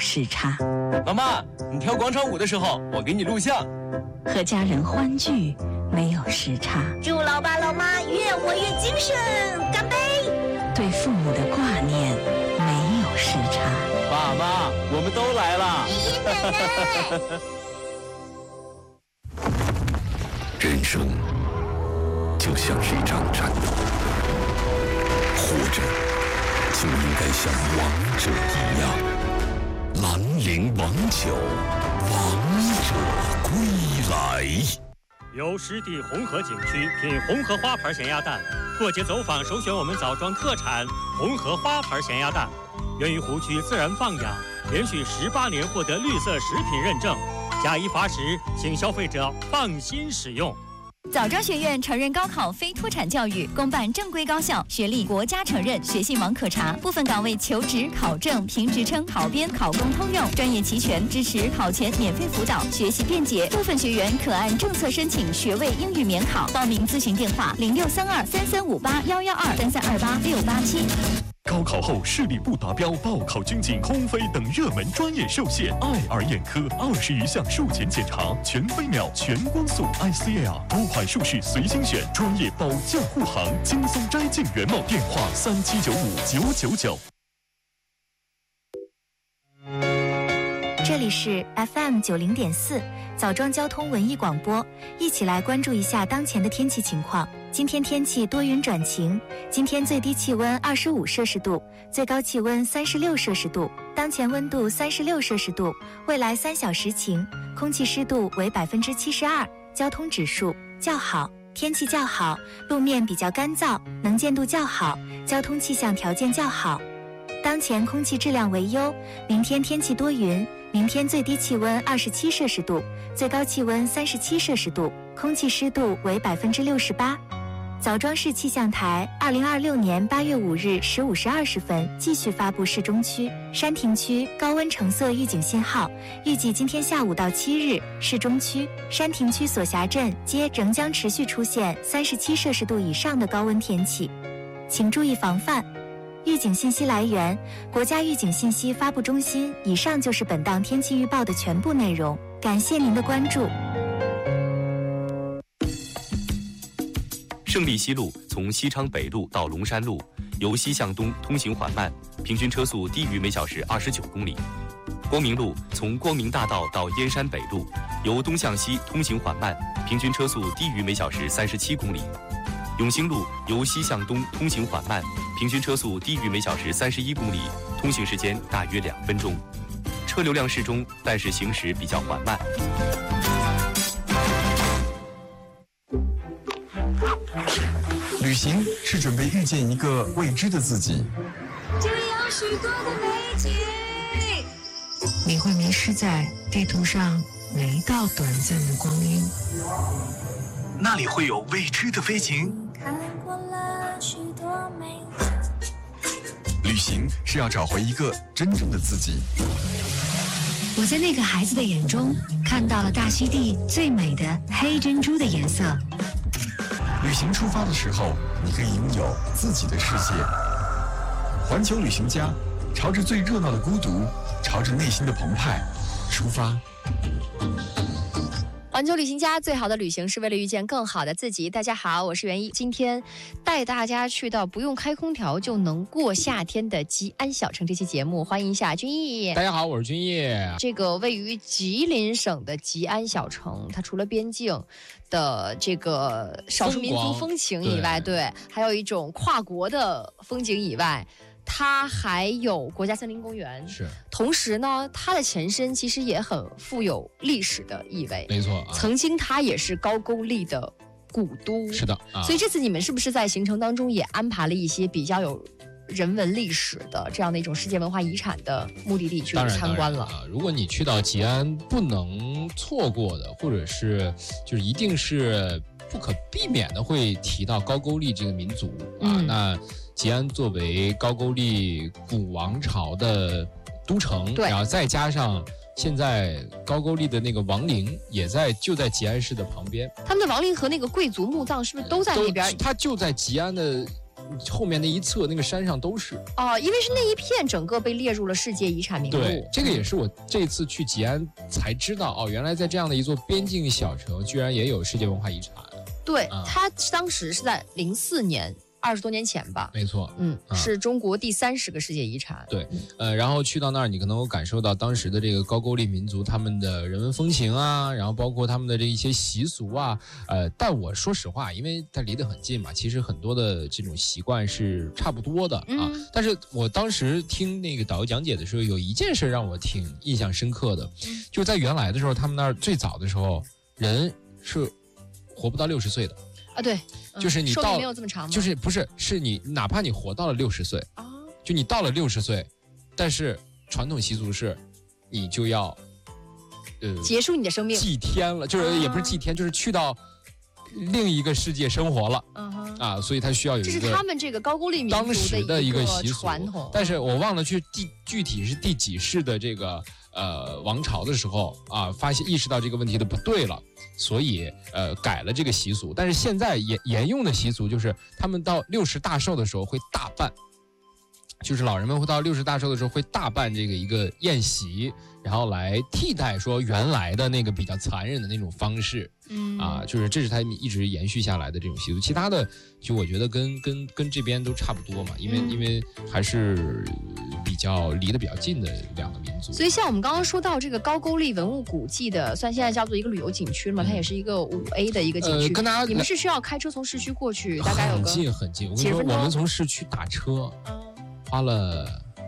时差。 妈妈，你跳广场舞的时候，我给你录像。 和家人欢聚没有时差。 祝老爸老妈越活越精神，干杯！ 对父母的挂念没有时差。 爸妈，我们都来了。 爷爷奶奶。 人生就像是一场战斗，活着就应该像王者一样，兰陵王酒，王者归来。 由湿地红河景区品红河花牌咸鸭蛋，过节走访首选我们枣庄特产红河花牌咸鸭蛋，源于湖区自然放养，连续18年获得绿色食品认证，假一罚10，请消费者放心使用。 枣庄学院承认高考非脱产教育，公办正规高校，学历国家承认，学信网可查，部分岗位求职、考证、评职称、考编、考公通用，专业齐全，支持考前免费辅导，学习便捷。部分学员可按政策申请学位英语免考。报名咨询电话：063233581123286887。 高考后视力不达标、报考军警、空飞等热门专业受限，爱尔眼科20余项术前检查，全飞秒、全光速 ICL， 多款术式随心选，专业保驾护航，轻松摘镜原貌。电话37959999。 这里是 FM90.4枣庄交通文艺广播，一起来关注一下当前的天气情况。今天天气多云转晴，今天最低气温25摄氏度，最高气温36摄氏度，当前温度36摄氏度，未来3小时晴，空气湿度为72%，交通指数较好，天气较好，路面比较干燥，能见度较好，交通气象条件较好。当前空气质量为优，明天天气多云，明天最低气温27摄氏度，最高气温37摄氏度，空气湿度为68%。枣庄市气象台2026年8月5日15时20分继续发布市中区、山亭区高温橙色预警信号，预计今天下午到7日，市中区、山亭区所辖镇皆仍将持续出现37摄氏度以上的高温天气，请注意防范。预警信息来源：国家预警信息发布中心。以上就是本档天气预报的全部内容，感谢您的关注。 胜利西路从西昌北路到龙山路，由西向东通行缓慢，平均车速低于每小时29公里。光明路从光明大道到燕山北路，由东向西通行缓慢，平均车速低于每小时37公里。永兴路由西向东通行缓慢，平均车速低于每小时31公里，通行时间大约2分钟。车流量适中，但是行驶比较缓慢。 旅行是准备遇见一个未知的自己， 这里有许多的美景， 你会迷失在地图上每一道短暂的光阴， 那里会有未知的飞行。 看过了许多美景。 旅行是要找回一个真正的自己。 我在那个孩子的眼中看到了大溪地最美的黑珍珠的颜色。 旅行出发的时候，你可以拥有自己的世界。环球旅行家，朝着最热闹的孤独，朝着内心的澎湃出发。 环球旅行家，最好的旅行是为了遇见更好的自己。大家好，我是袁一，今天带大家去到不用开空调就能过夏天的吉安小城。这期节目欢迎一下君毅。 大家好，我是君毅。 这个位于吉林省的吉安小城，它除了边境的这个少数民族风情以外，对，还有一种跨国的风景以外，它还有国家森林公园， 是。 同时呢，它的前身其实也很富有历史的意味。 没错， 曾经它也是高句丽的古都。 是的， 所以这次你们是不是在行程当中也安排了一些比较有人文历史的这样的一种世界文化遗产的目的地去参观了？ 如果你去到吉安，不能错过的，或者是就是一定是不可避免的会提到高句丽这个民族那吉安作为高句丽古王朝的都城，然后再加上现在高句丽的那个王陵也就在吉安市的旁边， 他们的王陵和那个贵族墓葬是不是都在那边？ 它就在吉安的后面那一侧那个山上都是。 哦，因为是那一片整个被列入了世界遗产名录。 对，这个也是我这次去吉安才知道，哦，原来在这样的一座边境小城，居然也有世界文化遗产。 对，它当时是在04年。20多年前吧， 没错， 是中国第30个世界遗产。 对，然后去到那儿，你可能会感受到当时的这个高句丽民族他们的人文风情啊，然后包括他们的这一些习俗啊，但我说实话，因为它离得很近嘛，其实很多的这种习惯是差不多的啊。但是我当时听那个导游讲解的时候，有一件事让我挺印象深刻的，就在原来的时候，他们那儿最早的时候，人是活不到60岁的。 啊，对， 就是你寿命没有这么长吗？ 就是不是你哪怕你活到了60岁啊，就你到了60岁，但是传统习俗是，你就要结束你的生命， 祭天了，就是也不是祭天，就是去到另一个世界生活了啊，所以他需要有一个， 这是他们这个高句丽民族当时的一个习俗传统， 但是我忘了具体是第几世的这个王朝的时候啊，意识到这个问题的不对了。所以改了这个习俗，但是现在沿用的习俗就是他们到60大寿的时候会大办，就是老人们会到60大寿的时候会大办这个一个宴席，然后来替代说原来的那个比较残忍的那种方式，就是这是他们一直延续下来的这种习俗。其他的就我觉得跟这边都差不多嘛，因为还是离得比较近的两个民族。 所以像我们刚刚说到这个高句丽文物古迹的，算现在叫做一个旅游景区嘛，它也是一个5A 的一个景区。跟大家，你们是需要开车从市区过去，大概有个很近。我跟你说，我们从市区打车，花了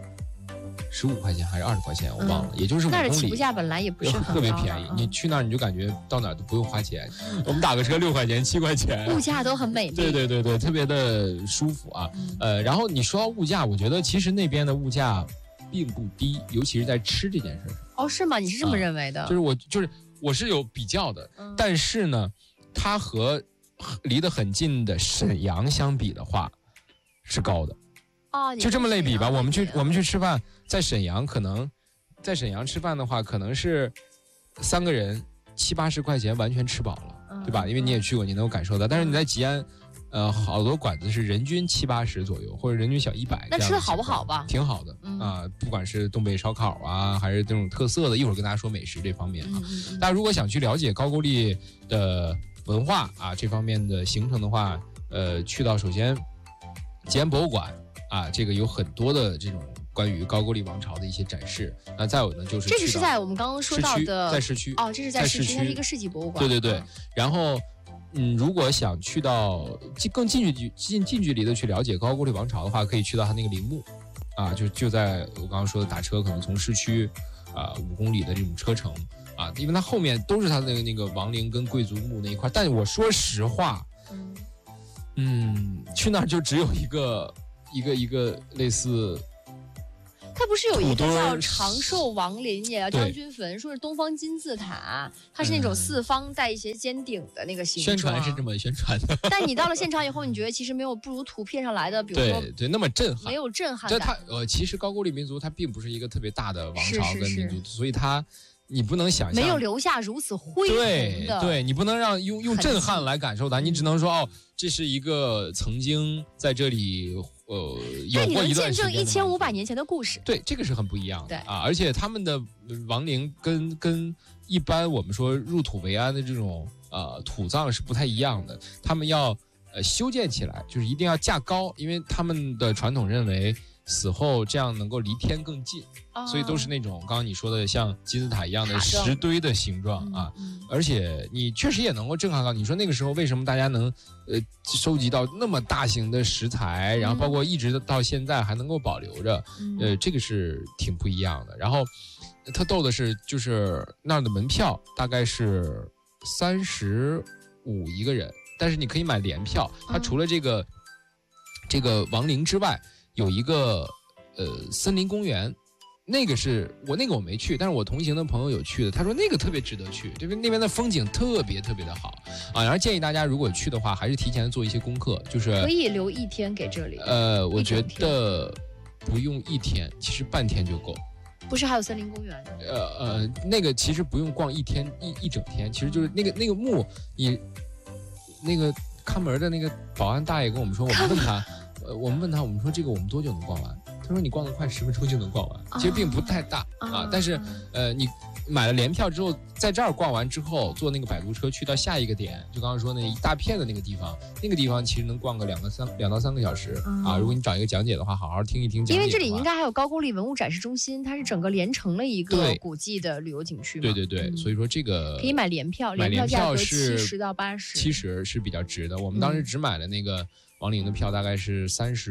15块钱还是20块钱，我忘了，也就是5公里。 那起步价本来也不是很高， 特别便宜。你去那儿你就感觉到哪儿都不用花钱，我们打个车6块钱、7块钱， 物价都很美丽。 对，特别的舒服啊。然后你说到物价，我觉得其实那边的物价并不低，尤其是在吃这件事上。 哦，是吗？你是这么认为的？ 我是有比较的，但是呢，它和离得很近的沈阳相比的话，是高的。就这么类比吧，我们去吃饭，在沈阳吃饭的话，可能是3个人70-80块钱完全吃饱了，对吧？因为你也去过，你能够感受到。但是你在吉安，好多馆子是人均70-80左右，或者人均小100。 那吃的好不好吧？ 挺好的啊，不管是东北烧烤啊，还是这种特色的，一会儿跟大家说美食这方面啊。大家如果想去了解高句丽的文化啊这方面的行程的话，去到首先吉安博物馆。这个有很多的这种关于高句丽王朝的一些展示。那再有呢，就是这个是在我们刚刚说到的在市区哦，这是在市区，它是一个世纪博物馆。 对。然后，如果想去到更近距离的去了解高句丽王朝的话，可以去到它那个陵墓，就在我刚刚说的打车可能从市区5公里的这种车程因为它后面都是它的那个王陵跟贵族墓那一块。但我说实话，去那儿就只有一个类似， 它不是有一个叫长寿王陵，也叫将军坟，说是东方金字塔，它是那种4方带一些尖顶的那个形状。 宣传是这么宣传的， 但你到了现场以后，你觉得其实没有不如图片上来的，比如说对那么震撼， 没有震撼感。 其实高句丽民族它并不是一个特别大的王朝跟民族，所以你不能想象没有留下如此恢宏的， 对，你不能让用震撼来感受它，你只能说这是一个曾经在这里有过一段时间， 你能见证1500年前的故事。 对，这个是很不一样的。 对而且他们的亡灵跟一般我们说入土为安的这种土葬是不太一样的，他们要修建起来，就是一定要架高，因为他们的传统认为死后这样能够离天更近，所以都是那种刚刚你说的像金字塔一样的石堆的形状而且你确实也能够震撼到，你说那个时候为什么大家能收集到那么大型的石材，然后包括一直到现在还能够保留着，这个是挺不一样的。然后特逗的是，就是那儿的门票大概是35一个人，但是你可以买联票，它除了这个亡灵之外，有一个森林公园，那个我没去，但是我同行的朋友有去的，他说那个特别值得去，这边那边的风景特别特别的好然后建议大家如果去的话，还是提前做一些功课，就是可以留1天给这里。 我觉得不用1天，其实半天就够。 不是还有森林公园？ 那个其实不用逛1天一整天，其实就是那个墓，你那个看门的那个保安大爷跟我们说，我们问他。 我们问他，我们说这个我们多久能逛完？他说你逛得快，10分钟就能逛完，其实并不太大啊。但是你买了联票之后，在这儿逛完之后，坐那个摆渡车去到下一个点，就刚刚说那一大片的那个地方，那个地方其实能逛个2到3个小时啊。如果你找一个讲解的话，好好听一听讲解。 因为这里应该还有高句丽文物展示中心，它是整个连成了一个古迹的旅游景区嘛。 对，所以说这个可以买联票， 买联价格是 70到80，70 是比较值的。我们当时只买了那个王陵的票，大概是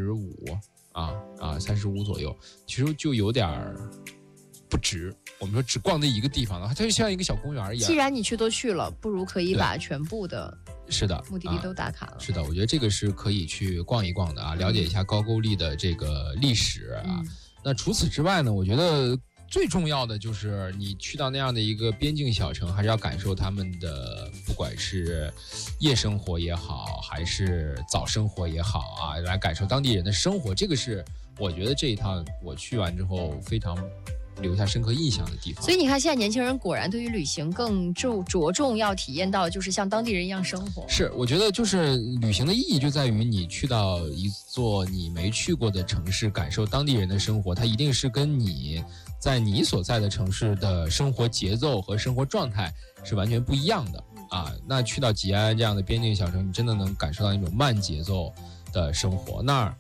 35。35左右，其实就有点不值。我们说只逛那一个地方的话，它就像一个小公园一样。 既然你都去了，不如可以把全部的目的地都打卡了。 是的，我觉得这个是可以去逛一逛的啊，了解一下高句丽的这个历史啊。那除此之外呢，我觉得最重要的就是你去到那样的一个边境小城，还是要感受他们的，不管是夜生活也好，还是早生活也好啊，来感受当地人的生活。这个是我觉得这一趟我去完之后非常留下深刻印象的地方。 所以你看，现在年轻人果然对于旅行更着重要体验到就是像当地人一样生活。 是，我觉得就是旅行的意义就在于你去到一座你没去过的城市，感受当地人的生活，它一定是跟你在你所在的城市的生活节奏和生活状态是完全不一样的啊。那去到吉安这样的边境小城，你真的能感受到一种慢节奏的生活。那儿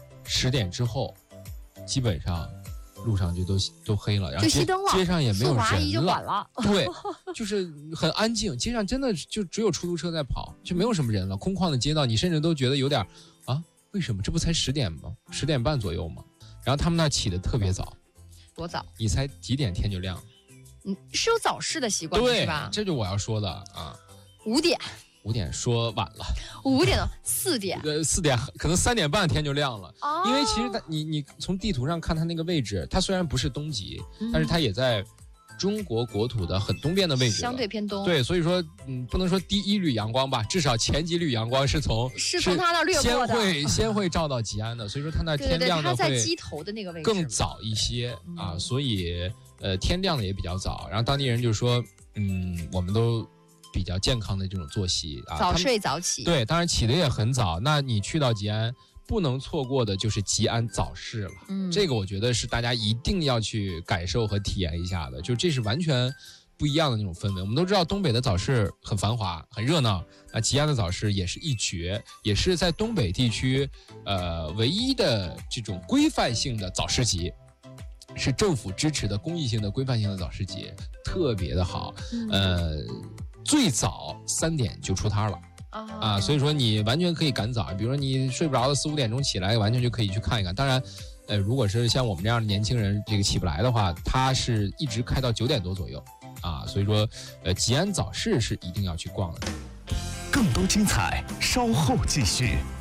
10点之后，基本上路上就都黑了，然后就熄灯了， 街上也没有人就管了。 对，就是很安静，街上真的就只有出租车在跑，就没有什么人了，空旷的街道，你甚至都觉得有点为什么这不才10点吗？10点半左右吗？然后他们那起得特别早。 多早？ 你猜几点天就亮了？ 是有早市的习惯是吧？ 这就我要说的啊。 5点。 5点说晚了。 5点到4点。 4点可能3点半天就亮了。因为其实你从地图上看它那个位置，它虽然不是东极，但是它也在中国国土的很东边的位置， 相对偏东。 对，所以说不能说第1缕阳光吧，至少前几缕阳光是从它那掠过的， 先会照到吉安的，所以说它那天亮的会它在鸡头的那个位置更早一些啊，所以天亮的也比较早。然后当地人就说我们都比较健康的这种作息啊， 早睡早起。 对，当然起的也很早。那你去到吉安不能错过的就是吉安早市了，这个我觉得是大家一定要去感受和体验一下的，就这是完全不一样的那种氛围。我们都知道东北的早市很繁华很热闹，吉安的早市也是一绝，也是在东北地区唯一的这种规范性的早市集，是政府支持的公益性的规范性的早市集，特别的好。最早3点就出摊了啊，所以说你完全可以赶早，比如说你睡不着的4、5点钟起来，完全就可以去看一看。当然，如果是像我们这样的年轻人，这个起不来的话，它是一直开到9点多左右啊，所以说吉安早市是一定要去逛的。 更多精彩稍后继续。